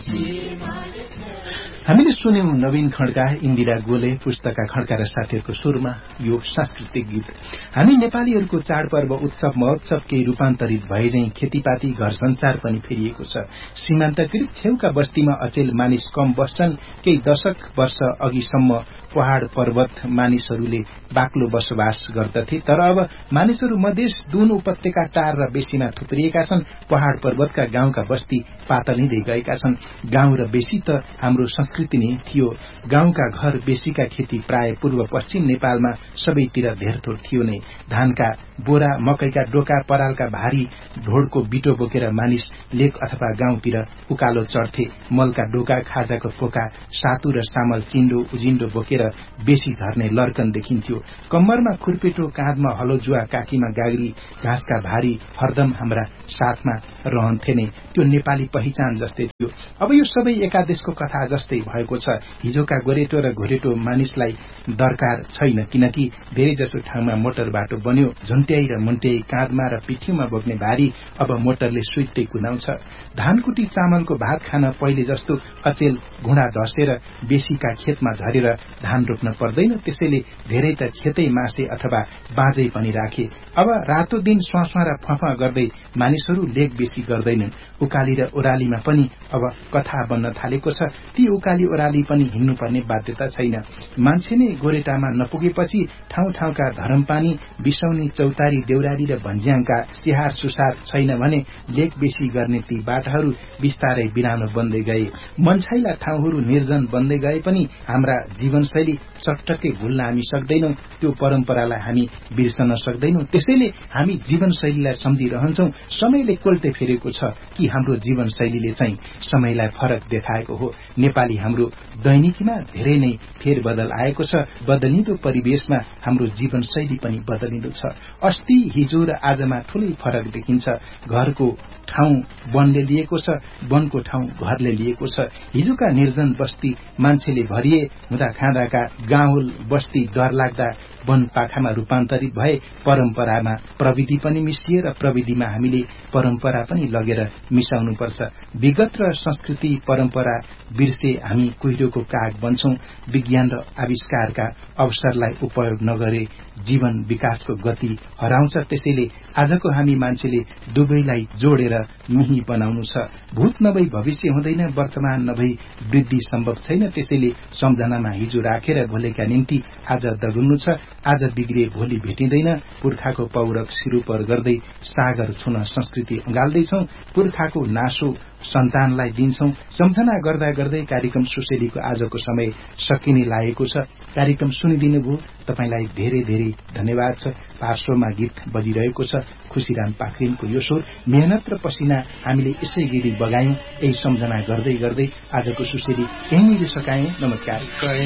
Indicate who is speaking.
Speaker 1: हामीले सुन्यौं नवीन खड्का, इन्दिरा गोले, पुस्तका खड्का र साथीहरूको स्वरमा यो सांस्कृतिक गीत। हामी नेपालीहरूको चाडपर्व, उत्सव, महोत्सव केही रूपान्तरित भएझैं खेतीपाती, घर संसार पनि फेरिएको छ। सीमान्तकृत छेउका बस्तीमा अचेल मानिस कम बस्छन्। केही दशक वर्ष अघिसम्म पहाड़ पर्वत मानिसहरूले बाक्लो बसोबास गर्दथे, तर अब मानिसहरू मधेस, दून, उपत्यका, टार र बेसीमा थुप्रिएका छन्। पहाड़ पर्वतका गाउँका बस्ती पातलिँदै गएका छन्। गाउँ र बेसी त हाम्रो संस्कृति नै थियो। गाउँका घर बेसीका खेती प्राय पूर्व पश्चिम नेपालमा सबैतिर धेरथोर थियो नै। धानका बोरा, मकैका डोका, परालका भारी ढोडको बिटो बोकेर मानिस लेक अथवा गाउँतिर उकालो चढ्थे। मलका डोका, खाजाको पोका, सातु र सामल, चिन्डो उजिन्डो बोकेर बेसी झर्ने लर्कन देखिन्थ्यो। कम्मरमा खुर्पेटो, काँधमा हलोजुवा, काखीमा गाग्री, घाँसका भारी हरदम हाम्रा साथमा रहन्थे नै। त्यो नेपाली पहिचान जस्तै थियो। अब यो सबै एकादेशको कथा जस्तै भएको छ। हिजोका गोरेटो र घोरेटो मानिसलाई दरकार छैन, किनकि धेरै जसो ठाउँमा मोटर बाटो बन्यो। झुन्ट्याई र मुन्ट्याई काँधमा र पिठ्यूमा बोक्ने भारी अब मोटरले सुइत्तै कुदाउँछ। धानकुटी चामलको भात खान पहिले जस्तो अचेल घुँडा धसेर बेसीका खेतमा झरेर धान रोप्न पर्दैन। त्यसैले धेरै त खेतै मासे अथवा बाँझै पनि राखे। अब रातो दिन स्वास्वा र फफा गर्दै मानिसहरू लेख बेसी गर्दैनन्। उकाली र ओरालीमा पनि अब कथा बन्न थालेको छ। ती उकाली ओराली पनि हिँड्नुपर्ने बाध्यता छैन। मान्छे नै गोरेटामा नपुगेपछि ठाउँ ठाउँका धरमपानी, बिसौनी, चौतारी, देउराली र भन्ज्याङका स्याहार सुसार छैन भने लेख बेसी गर्ने ती बाटाहरू बिस्तारै बिरानो बन्दै गए। मनछाइला ठाउँहरू निर्जन बन्दै गए पनि हाम्रा जीवनशैली चटक्कै भुल्न हामी सक्दैनौं। त्यो परम्परालाई हामी बिर्सन सक्दैनौं। त्यसैले हामी जीवनशैलीलाई सम्झिरहन्छौं। समयले कोल्टे फेरेको छ कि हाम्रो जीवनशैलीले चाहिँ समयलाई फरक देखाएको हो। नेपाली हाम्रो दैनिकीमा धेरै नै फेरबदल आएको छ। बदलिँदो परिवेशमा हाम्रो जीवनशैली पनि बदलिँदो छ। अस्ति, हिजो र आजमा ठूलै फरक देखिन्छ। घरको ठाउँ वनले लिएको छ, वनको ठाउँ घरले लिएको छ। हिजोका निर्जन बस्ती मान्छेले भरिए हुँदा खाँदाका गाउँ बस्ती डर लाग्दा वन पाखामा रूपान्तरित भए। परम्परामा प्रविधि पनि मिसिए र प्रविधिमा हामीले परम्परा पनि लगेर मिसाउनुपर्छ। विगत र संस्कृति परम्परा बिर्से हामी कुहिरोको काग बन्छौं। विज्ञान र आविष्कारका अवसरलाई उपयोग नगरे जीवन विकासको गति हराउँछ। त्यसैले आजको हामी मान्छेले दुवैलाई जोडेर मिही बनाउनु छ। भूत नभई भविष्य हुँदैन, वर्तमान नभई वृद्धि सम्भव छैन। त्यसैले सम्झनामा हिजो राखेर भोलिका निम्ति आज दगुल्नु छ। आज बिग्रिए भोलि भेटिँदैन। पुर्खाको पौरख सिरुपर गर्दै सागर छुन संस्कृति अँगाल्दैछौ। पुर्खाको नासो सन्तानलाई दिन्छौ। सम्झना गर्दा गर्दै कार्यक्रम सुसेलीको आजको समय सकिने लागेको छ। कार्यक्रम सुनिदिनु भयो, तपाईलाई धेरै धेरै धन्यवाद छ। पार्श्वमा गीत बजिरहेको छ खुशीराम पाखरिनको यो स्वर। मेहनत र पसिना हामीले यसै गरी बगायौं। यही सम्झना गर्दै गर्दै आजको सुसेली यहीँनिर सकायौं। नमस्कार।